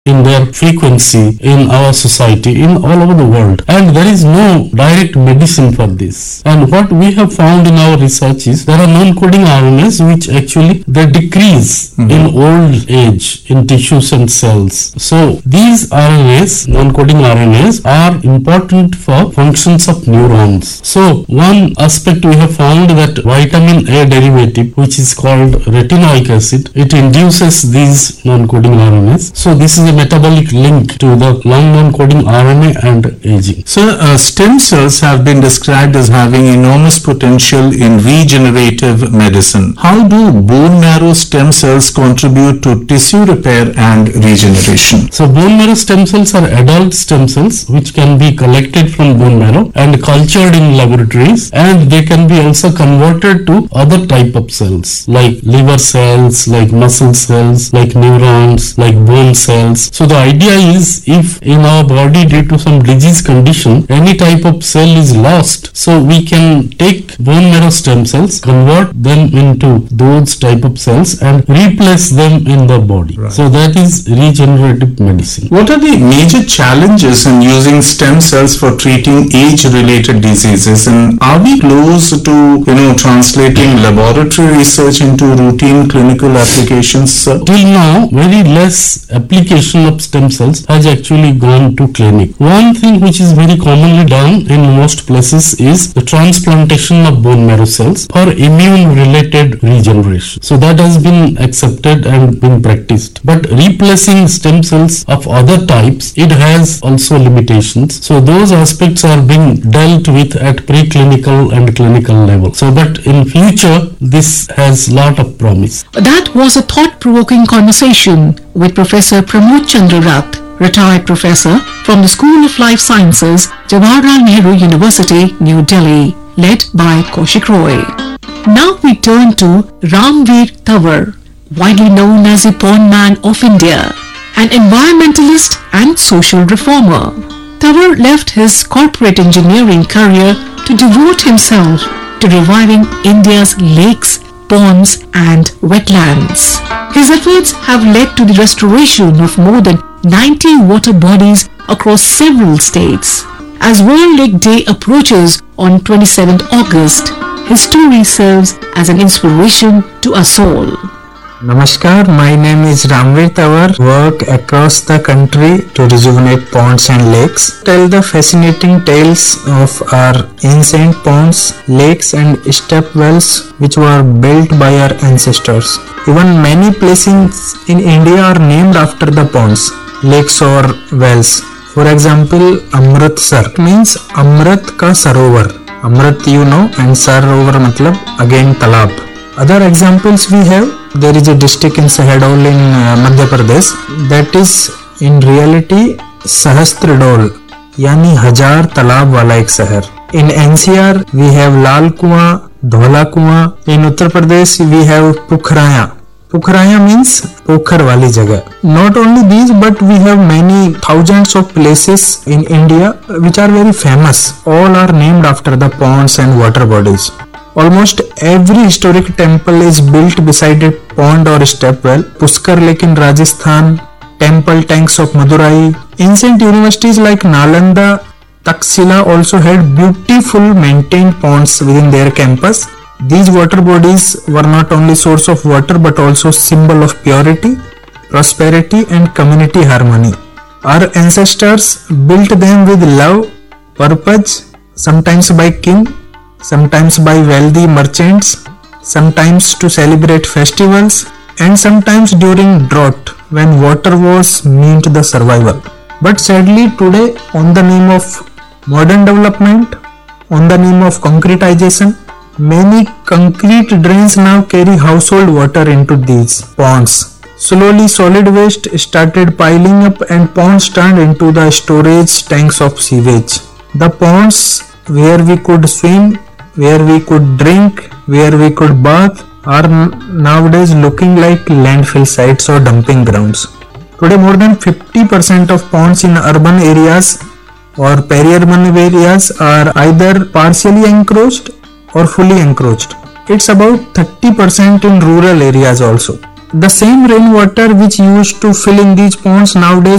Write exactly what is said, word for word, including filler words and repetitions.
in their frequency in our society, in all over the world, and there is no direct medicine for this. And what we have found in our research is there are non-coding R N As which actually they decrease mm-hmm. in old age in tissues and cells. So these R N As, non-coding R N As, are important for functions of neurons. So one aspect we have found that vitamin A derivative, which is called retinoic acid, it induces these non-coding R N As. So this is a metabolic link to the long non-coding R N A and aging. So uh, stem cells have been described as having enormous potential in regenerative medicine. How do bone marrow stem cells contribute to tissue repair and regeneration? So bone marrow stem cells are adult stem cells which can be collected from bone marrow and cultured in laboratories, and they can be also converted to other type of cells like liver cells, like muscle cells, like neurons, like bone cells. So the idea is, if in our body due to some disease condition any type of cell is lost, so we can take bone marrow stem cells, convert them into those type of cells and replace them in the body. Right. So that is regenerative medicine. What are the major challenges in using stem cells for treating age-related diseases, and are we close to, you know, translating laboratory research into routine clinical applications, sir? Till now, very less application of stem cells has actually gone to clinic. One thing which is very commonly done in most places is the transplantation of bone marrow cells for immune-related regeneration. So that has been accepted and been practiced. But replacing stem cells of other types, it has also limitations. So those aspects are being dealt with at preclinical and clinical level. So but in future, this has lot of promise. That was a thought-provoking conversation with Professor Pramod Chandra Rath, retired professor from the School of Life Sciences, Jawaharlal Nehru University, New Delhi, led by Kaushik Roy. Now we turn to Ramveer Tawar, widely known as the Pond Man of India, an environmentalist and social reformer. Tawar left his corporate engineering career to devote himself to reviving India's lakes, ponds and wetlands. His efforts have led to the restoration of more than ninety water bodies across several states. As World Lake Day approaches on twenty-seventh August, his story serves as an inspiration to us all. Namaskar, my name is Ramveer Tawar. Work across the country to rejuvenate ponds and lakes. Tell the fascinating tales of our ancient ponds, lakes and step wells which were built by our ancestors. Even many places in India are named after the ponds, lakes or wells. For example, Amritsar means Amrit ka Sarovar. Amrit you know, and Sarovar matlab again talab. Other examples we have, there is a district in Sahadol in uh, Madhya Pradesh that is in reality Sahastradol, yani हजार तालाब वाला एक शहर. In N C R we have Lal Kuan, Dhola Kuan. In Uttar Pradesh we have Pukhraya. Pukhraya means pokhar wali jagah. Not only these, but we have many thousands of places in India which are very famous. All are named after the ponds and water bodies. Almost every historic temple is built beside a pond or step well. Pushkar Lake in Rajasthan, temple tanks of Madurai. Ancient universities like Nalanda, Taxila also had beautiful maintained ponds within their campus. These water bodies were not only source of water but also symbol of purity, prosperity and community harmony. Our ancestors built them with love, purpose, sometimes by king, sometimes by wealthy merchants, sometimes to celebrate festivals, and sometimes during drought when water was meant the survival. But sadly today, on the name of modern development, on the name of concretization, many concrete drains now carry household water into these ponds. Slowly solid waste started piling up and ponds turned into the storage tanks of sewage. The ponds where we could swim, where we could drink, where we could bath are nowadays looking like landfill sites or dumping grounds. Today more than fifty percent of ponds in urban areas or peri-urban areas are either partially encroached or fully encroached. It's about thirty percent in rural areas also. The same rainwater which used to fill in these ponds nowadays